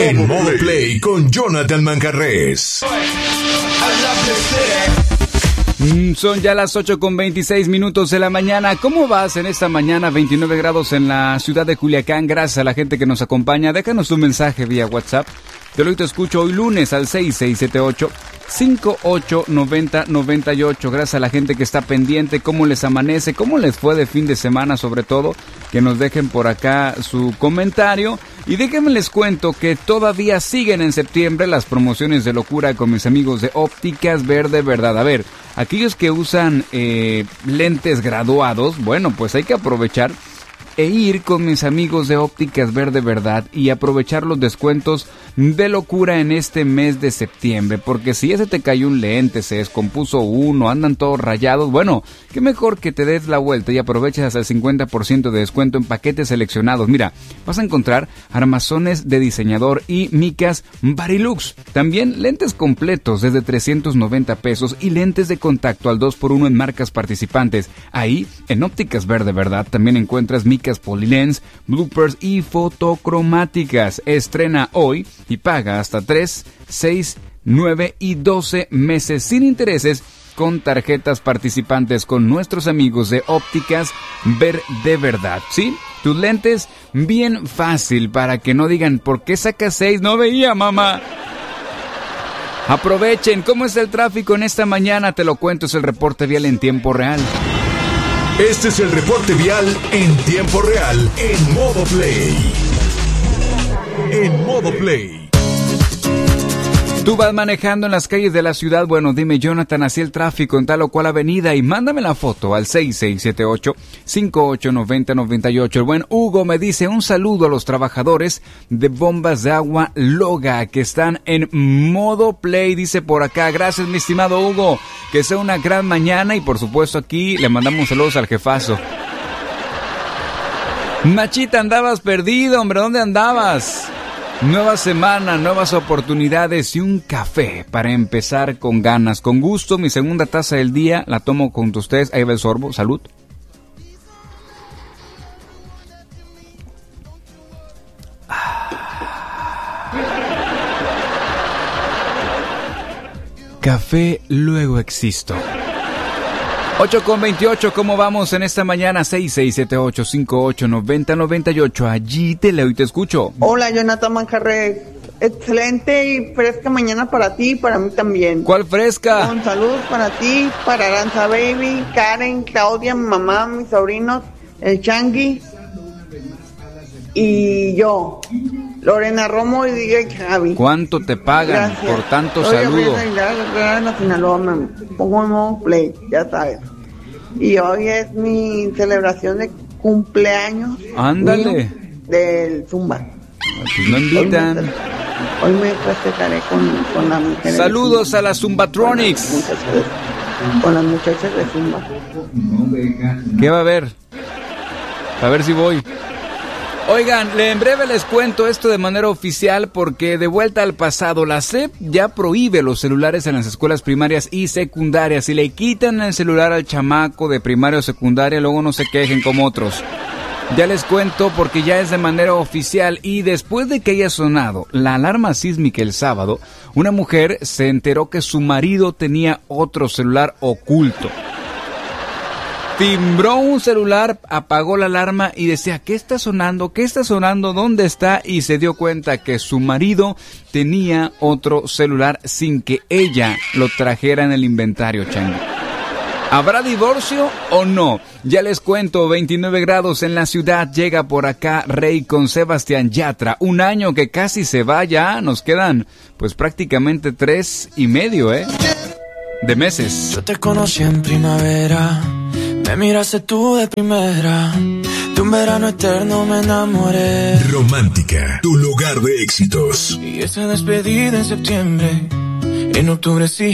En Modo Play con Jonathan Manjarrés. Son ya las 8:26 de la mañana. ¿Cómo vas en esta mañana? 29 grados en la ciudad de Culiacán. Gracias a la gente que nos acompaña. Déjanos tu mensaje vía WhatsApp. Te escucho hoy lunes al 6678-589098. Gracias a la gente que está pendiente. ¿Cómo les amanece? ¿Cómo les fue de fin de semana? Sobre todo, que nos dejen por acá su comentario. Y déjenme les cuento que todavía siguen en septiembre las promociones de locura con mis amigos de Ópticas Verde Verdad. A ver, aquellos que usan lentes graduados, bueno, pues hay que aprovechar e ir con mis amigos de Ópticas Verde Verdad y aprovechar los descuentos de locura en este mes de septiembre, porque si ya se te cayó un lente, se descompuso uno, andan todos rayados, bueno, qué mejor que te des la vuelta y aproveches hasta el 50% de descuento en paquetes seleccionados. Mira, vas a encontrar armazones de diseñador y micas Varilux, también lentes completos desde 390 pesos y lentes de contacto al 2x1 en marcas participantes. Ahí, en Ópticas Verde Verdad, también encuentras micas Polylens, bloopers y fotocromáticas. Estrena hoy y paga hasta 3, 6, 9 y 12 meses sin intereses con tarjetas participantes con nuestros amigos de Ópticas Verde Verdad. ¿Sí? Tus lentes bien fácil para que no digan ¿por qué sacas 6? No veía, mamá. Aprovechen. ¿Cómo es el tráfico en esta mañana? Te lo cuento, es el reporte vial en tiempo real. Este es el reporte vial en tiempo real en Modo Play. En Modo Play. Tú vas manejando en las calles de la ciudad, bueno, dime Jonathan, así el tráfico en tal o cual avenida y mándame la foto al 6678-589098. El buen Hugo me dice un saludo a los trabajadores de bombas de agua Loga que están en Modo Play, dice por acá. Gracias, mi estimado Hugo, que sea una gran mañana y por supuesto aquí le mandamos saludos al jefazo. Machita, andabas perdido, hombre, ¿dónde andabas? Nueva semana, nuevas oportunidades y un café para empezar con ganas. Con gusto, mi segunda taza del día la tomo junto a ustedes. Ahí va el sorbo, salud. Café, luego existo. 8:28, ¿cómo vamos en esta mañana? 6678-589098. Allí te leo y te escucho. Hola, Jonathan Manjarrés. Excelente y fresca mañana para ti y para mí también. ¿Cuál fresca? Con salud para ti, para Aranza Baby, Karen, Claudia, mi mamá, mis sobrinos, el Changi y yo, Lorena Romo y DJ Javi. ¿Cuánto te pagan? Gracias por tanto saludo? Gracias, Sinaloa, me pongo en Modo Play, ya sabes. Y hoy es mi celebración de cumpleaños. Ándale. Del Zumba. Pues no invitan. Hoy me festejaré con las mujeres. Saludos a las Zumbatronics. Con las muchachas de Zumba. ¿Qué va a haber? A ver si voy. Oigan, en breve les cuento esto de manera oficial porque de vuelta al pasado, la SEP ya prohíbe los celulares en las escuelas primarias y secundarias. Si le quitan el celular al chamaco de primaria o secundaria, luego no se quejen como otros. Ya les cuento porque ya es de manera oficial y después de que haya sonado la alarma sísmica el sábado, una mujer se enteró que su marido tenía otro celular oculto. Timbró un celular, apagó la alarma y decía, ¿qué está sonando? ¿Qué está sonando? ¿Dónde está? Y se dio cuenta que su marido tenía otro celular sin que ella lo trajera en el inventario, Changi. ¿Habrá divorcio o no? Ya les cuento, 29 grados en la ciudad, llega por acá Rey con Sebastián Yatra. Un año que casi se va ya, nos quedan pues prácticamente 3.5, de meses. Yo te conocí en primavera, me miraste tú de primera, de un verano eterno me enamoré. Romántica, tu lugar de éxitos. Y esa despedida en septiembre, en octubre sí